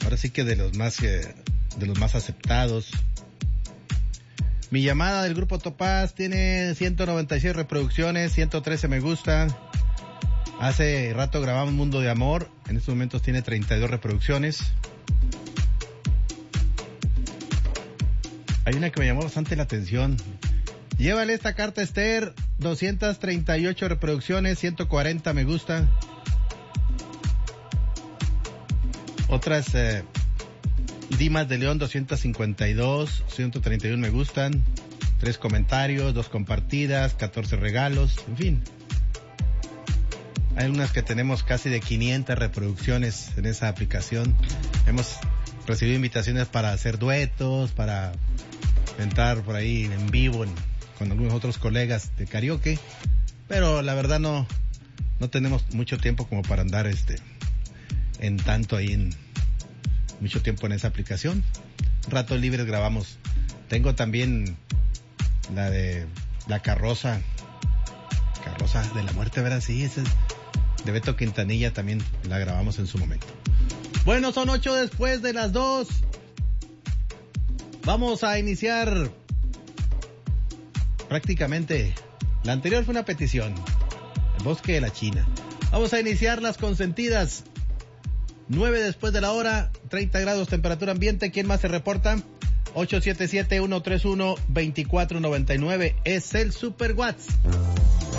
Ahora sí que de los más aceptados. Mi llamada del grupo Topaz tiene 196 reproducciones, 113 me gusta. Hace rato grabamos Mundo de Amor, en estos momentos tiene 32 reproducciones. Hay una que me llamó bastante la atención. Llévale esta carta, Esther, 238 reproducciones, 140 me gusta. Otras, Dimas de León, 252, 131 me gustan, 3 comentarios, 2 compartidas, 14 regalos, en fin. Hay unas que tenemos casi de 500 reproducciones en esa aplicación. Hemos recibido invitaciones para hacer duetos, para entrar por ahí en vivo con algunos otros colegas de karaoke, pero la verdad no tenemos mucho tiempo como para andar en tanto ahí mucho tiempo en esa aplicación. Ratos libres grabamos. Tengo también la de la carroza de la muerte, ¿verdad? Sí, esa es de Beto Quintanilla, también la grabamos en su momento. Bueno, son 8 después de las 2. Vamos a iniciar prácticamente. La anterior fue una petición, el bosque de la China. Vamos a iniciar las consentidas. 9 después de la hora, 30 grados temperatura ambiente. ¿Quién más se reporta? 877-131-2499 es el Super WhatsApp.